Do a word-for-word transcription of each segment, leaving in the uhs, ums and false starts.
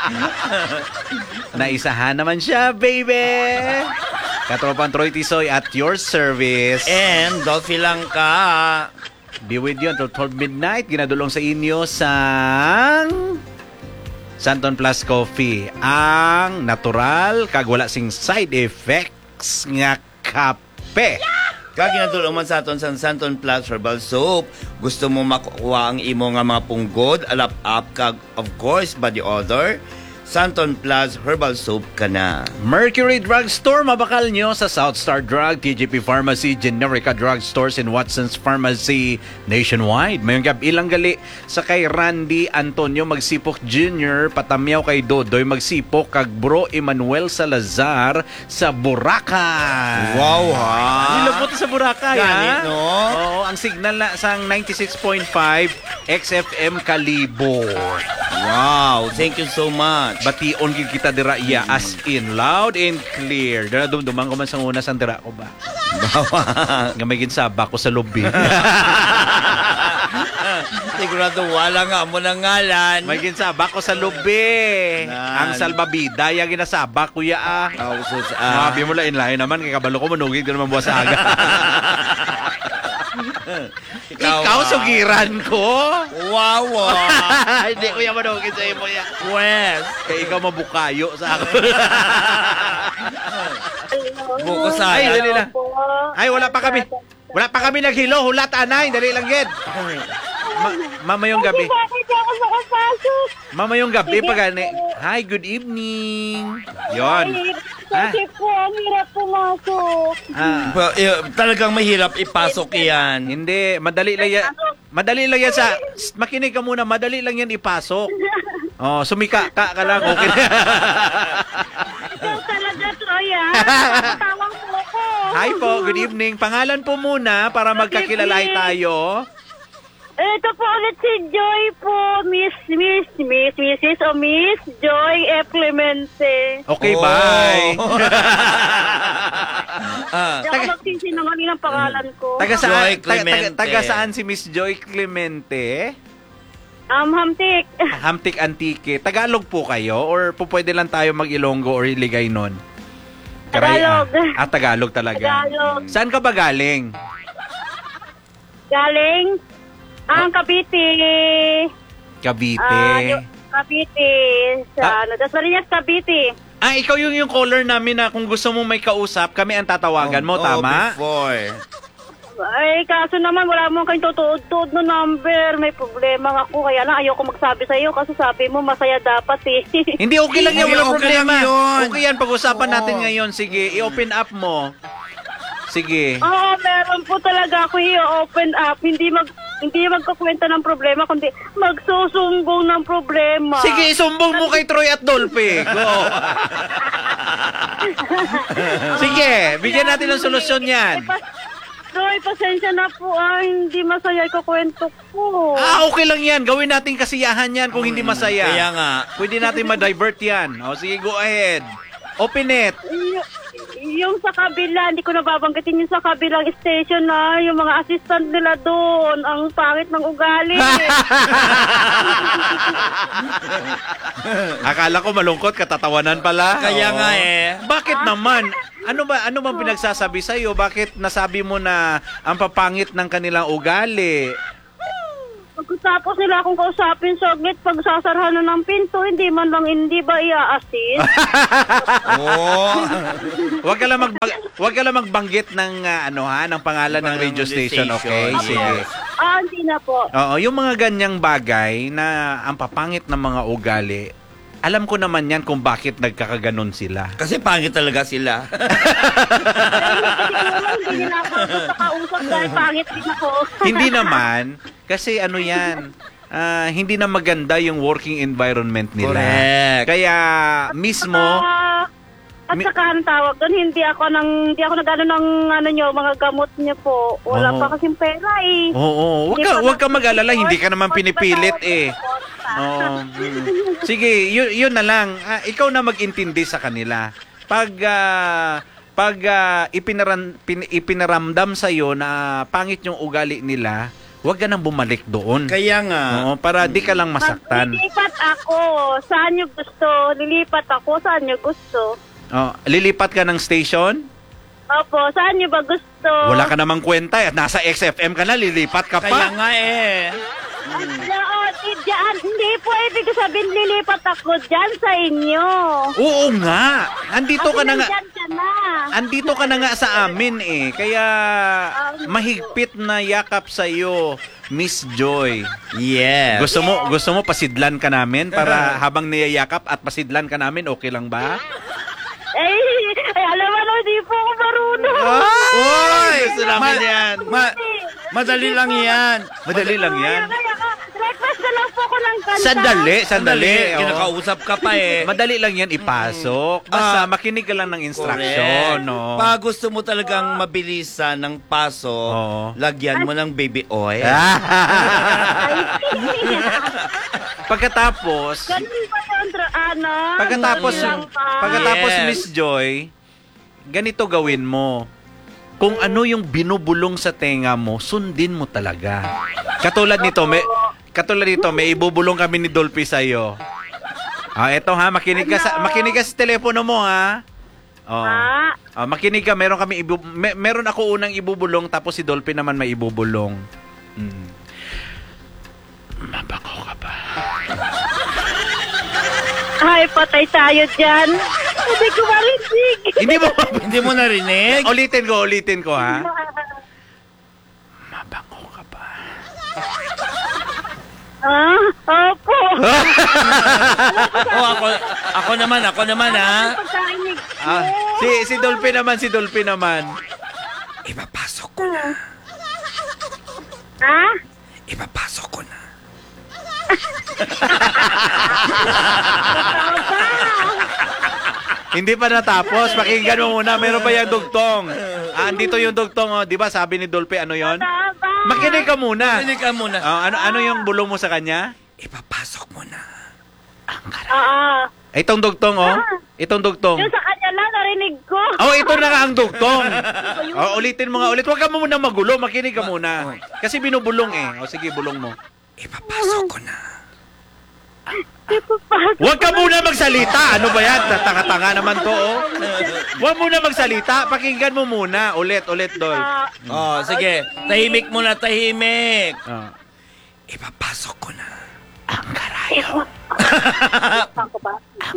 Naisahan naman siya, baby. Katropang Troy Tisoy at your service. And Dolphy lang ka. Be with you until twelve midnight. Ginadulong sa inyo sang Santon Plus Coffee. Ang natural, kag wala sing side effects nga kape. Kag ginadulong man sa aton sa Santon Plus Herbal Soap. Gusto mo makuha ang imo nga mga punggod, alap-up, kag of course, body odor. Santon Plus Herbal Soap ka na. Mercury Drugstore, mabakal nyo sa South Star Drug, T G P Pharmacy, Generica Drugstores, and Watson's Pharmacy nationwide. Mayong gab ilang gali sa kay Randy Antonio Magsipok Junior, patamyaw kay Dodoy Magsipok, kag Bro Emmanuel Salazar sa Boracay. Wow, ha? Nilabot sa Boracay, Ganit, ha? no? Oo, ang signal na sang ninety-six point five X F M Kalibo. Wow, thank you so much. Bation gid kita dira iya as in loud and clear. Dara dumduman ko man sang una sang dira ko ba. Bawa. Nga may ginsaba ko sa lobby. Sigurado wala nga mo nang ngalan. May ginsaba ko sa lobby. Ang salbabida ya ginasaba ko ya ah. Oh, sus, ah. Mabi mo la inlain naman kay kabalo ko manugid ko naman buwas aga. Ikaw, Ikaw sugiran ko. Wow. Hindi ko yan manugid sa imo ya. Wes, kay ikaw mabukayo sa ako. Buko sa Ay, dali lang. Ay, wala pa kami. Wala pa kami naghilo. Hulat, anay. Dali lang, Ged. Ma mamayong gabi. Mamayong gabi pa gani. Hi, good evening. Yon. Kasi po, ang hirap pumasok. Ah. Well, eh, talagang mahirap ipasok yan. Hindi, madali lang yan. Madali lang yan sa... Makinig ka muna, madali lang yan ipasok. Oh, sumika ka ka lang. Okay. Ikaw talaga, Troy, ah. Tawang po ko. Hi po, good evening. Pangalan po muna para magkakilalahi tayo. Ito po ulit si Joy po, Miss, Miss, Miss, Missus o Miss Joy F. Clemente. Okay, Oh. bye. Ah. Hindi ako magsisinungaling ng pangalan ko. Taga Joy saan, taga, taga, Clemente. taga saan si Miss Joy Clemente? Um, Hamtik. Hamtik Antique. Tagalog po kayo or po pwede lang tayo mag-Ilonggo or Iligay nun? Tagalog. Ah, ah, Tagalog talaga. Tagalog. Saan ka ba galing? Galing? Ang Cavite. Cavite. Ah, yung Cavite. Ah. Sa, ano, Dasmariñas, Cavite. Ah, ikaw yung yung caller namin na kung gusto mo may kausap, kami ang tatawagan mo, Oh, tama? before. Ay, kaso naman, wala mo kayong tutuod-tuod no number. May problema nga ako. Kaya lang, ayoko magsabi sa'yo kasi sabi mo, masaya dapat eh. Hindi, okay lang yan. Hindi, Walang okay problema. lang yun. Okay yan. Pag-usapan Oo. natin ngayon. Sige, i-open up mo. Sige. Oo, meron po talaga ako i-open up. Hindi mag hindi magkukwenta ng problema, kundi magsusumbong ng problema. Sige, isumbong mo kay Troy at Dolphy. Go. Sige, bigyan natin ng solusyon yan. Troy, pasensya na po ah. Hindi masaya yung kukwento ko. Ah, okay lang yan. Gawin natin kasiyahan yan kung hindi masaya. Kaya nga. Pwede natin ma-divert yan. O, sige, go ahead. Open it. Y- yung sa kabila, hindi ko nababanggitin yung sa kabilang station na yung mga assistant nila doon, ang pangit ng ugali. Akala ko malungkot, katatawanan pala. Kaya Oo. nga eh. Bakit naman? Ano ba ano bang pinagsasabi sa iyo? Bakit nasabi mo na ang papangit ng kanilang ugali? Pagkatapos nila akong kausapin saglit, pag sasarhan na ng pinto, hindi man lang hindi ba i-assist? Oh. Wag ka lang mag wag ka lang magbanggit ng ah, ano ha, ng pangalan ng radio station, okay? Station, Sige. yes. Ah, hindi na po. Oo, yung mga ganyang bagay na ang papangit ng mga ugali, alam ko naman yan kung bakit nagkakaganon sila. Kasi pangit talaga sila. Hindi nila ako gusto kausap dahil pangit din ako. Hindi naman, kasi ano yan, ah, hindi na maganda yung working environment nila. Correct. Kaya mismo, Ah, at Mi- saka ang tawag doon, hindi ako nang hindi ako nagano ng ano nyo, mga gamot niyo po. Wala Oo. pa kasing pera eh. oo, wag Hindi ka, pa wag ka na- mag-alala, hindi ka naman pinipilit eh. Oo. mm. Sige, yun, yun na lang. Ah, ikaw na mag-intindi sa kanila. Pag ah, pag ah, ipinaran, pin, ipinaramdam sa iyo na pangit yung ugali nila, huwag ka nang bumalik doon. Kaya nga. Oo, para di ka lang masaktan. Lilipat ako. Saan nyo gusto? Lilipat ako. Saan nyo gusto? Oh, lilipat ka ng station? Opo, saan nyo ba gusto? Wala ka namang kwenta. eh. Nasa X F M ka na, lilipat ka Kaya pa. nga eh. Oo, di dyan. Hindi po ibig sabihin lilipat ako dyan sa inyo. Oo nga. Andito ka na nga. Dyan ka na. Andito ka na nga sa amin eh. Kaya mahigpit na yakap sa iyo, Miss Joy. Yes. Gusto mo gusto mo pasidlan ka namin para habang niyayakap at pasidlan ka namin, okay lang ba? Eh, eh alam mo, hindi po ako marunong. Oy! Gusto namin Ma- yan. Ma- madali lang yan. Madali lang yan. Kaya ka, request na lang po ko ng kanta. Sandali, sandali. Oo. Kinakausap ka pa eh. Madali lang yan ipasok. Basta Ah, makinig ka lang ng instruction, Correct. no? Pag gusto mo talagang mabilisan ng paso, Oo. lagyan mo ng baby oil. Pagkatapos, Ganun ba yung tra- ano? pagkatapos, Ganun lang pa. pagkatapos Yes. Miss Joy, ganito gawin mo. Kung ano yung binubulong sa tenga mo, sundin mo talaga. Katulad nito, may katulad nito, may ibubulong kami ni Dolphy sa iyo. Ah, eto ha, makinig ka sa makinig ka sa telepono mo ha. Oh. Ha? Ah, makinig ka, meron kami ibu, me- meron ako unang ibubulong tapos si Dolphy naman may ibubulong. Mm. Mabako ka ba? Ay, patay tayo dyan. Hindi ko marinig. Hindi mo Hindi mo narinig? ulitin ko, ulitin ko ha. Mabango ka ba? Ah, opo. Oh, ako, ako naman, ako naman ha. Pagkainig ko. Ah, si si Dolphy naman, si Dolphy naman. Ipapasok ko na. Ha? Ipapasok ko na. Hindi pa natapos. Pakinggan mo muna. Meron pa yung dugtong. Ah, andito yung dugtong. Oh. Di ba sabi ni Dolphy, ano yon? Tama. Makinig ka muna. Hindi ka muna. Ah, ano ano yung bulong mo sa kanya? Ipapasok mo na. Oo. Itong dugtong, oh. Itong dugtong. Yung sa kanya lang narinig ko. Oh, ito na nga ang dugtong. Oh, ulitin mo nga ulit. Huwag ka muna magulo. Makinig ka muna. Kasi binubulong eh. O sige, bulong mo. Ipapasok ko na. Huwag ka muna magsalita. Ano ba yan? Tanga-tanga naman to, oh. Huwag muna magsalita. Pakinggan mo muna. Ulit, ulit, Dol. Ah, Oh, sige. Tahimik muna, tahimik. Ah. Ipapasok ko na. ako ba?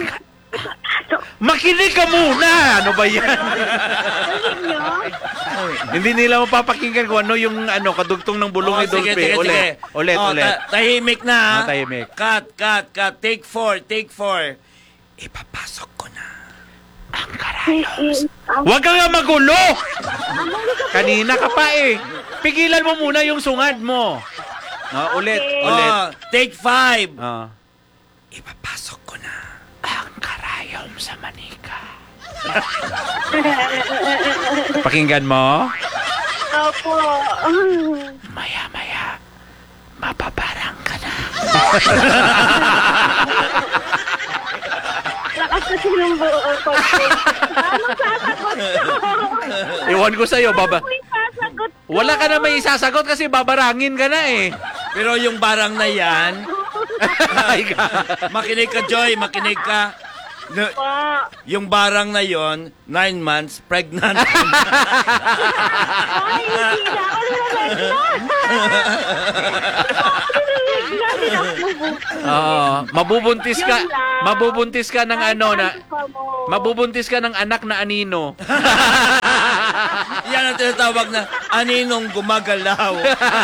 Makinig ka muna! Ano ba yan? Nyo? Hindi nila mapapakinggan kung ano yung ano, kadugtong ng bulong Oh, ni sige, Dolphy. sige, Ulit, sige. ulit, Oh, ulit. ta- tahimik na ha. Ah, tahimik. Cut, cut, cut. Take four, take four. Ipapasok ko na. Huwag ka nga magulo! Kanina ka pa eh. Pigilan mo muna yung sungad mo. Ah, ulit, Okay. ulit. Oh, take five. Ah. Ipapasok ko na. Ang karayom sa manika. Pakinggan mo. Opo. Maya-maya, mapaparang ka na. Lakas kasi yung buo ko. Anong sasagot ko? Iwan ko sa'yo, baba. Ano yung sasagot ko? Wala ka na may isasagot kasi babarangin ka na eh. Pero yung barang na yan, Ay, ka. makinig ka, Joy, makinig ka. No, Pa. yung barang na yon, nine months, pregnant. Ay, hindi na ako nilagay Oo, mabubuntis ka. Yun lang. Mabubuntis ka ng ano na mabubuntis ka ng anak na anino. Yan ang tinatawag na aninong gumagalaw.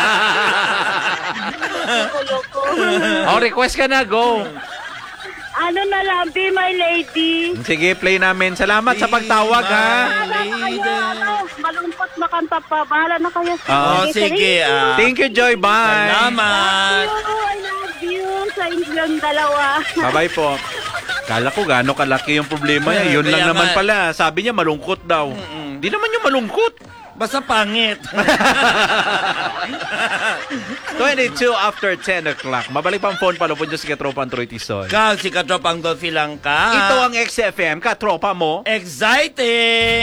Oh, request ka na, go. Ano na lang, be my lady. Sige, play namin. Salamat sa pagtawag, ha. Bahala na kayo, ano, malungkot makanta pa. Bahala na kayo. Oo, sige, ah. Thank you, Joy. Bye. Salamat. I love you sa inyong dalawa. Bye-bye po. Kala ko gaano kalaki yung problema niya. Yun lang Kaya naman nga. pala. Sabi niya malungkot daw. Di naman yung malungkot. Basta pangit. twenty-two after ten o'clock. Mabalik pa ang phone pala po dyan si Katropa Troy Tison. Kang si Katropang Dolphy lang ka. Ito ang X F M, Katropa mo. Exciting!